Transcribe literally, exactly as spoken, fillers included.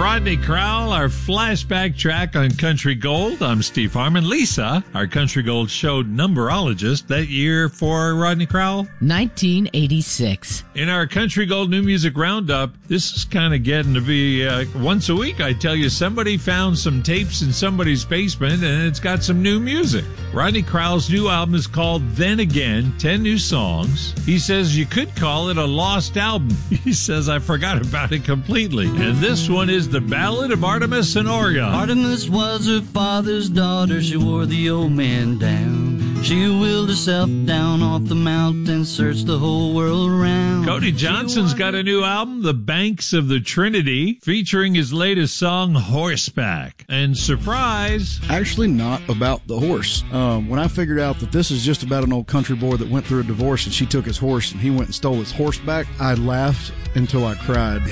Rodney Crowell, our flashback track on Country Gold. I'm Steve Harmon. Lisa, our Country Gold show numberologist. That year for Rodney Crowell? nineteen eighty-six. In our Country Gold New Music Roundup, this is kind of getting to be uh, once a week. I tell you, somebody found some tapes in somebody's basement, and it's got some new music. Rodney Crowell's new album is called Then Again, ten new songs. He says you could call it a lost album. He says, I forgot about it completely. And this one is The Ballad of Artemis and Oregon. Artemis was her father's daughter. She wore the old man down. She wheeled herself down off the mountain, searched the whole world around. Cody Johnson's got a new album, The Banks of the Trinity, featuring his latest song, Horseback. And surprise, actually not about the horse. Um, when I figured out that this is just about an old country boy that went through a divorce and she took his horse and he went and stole his horseback, I laughed until I cried.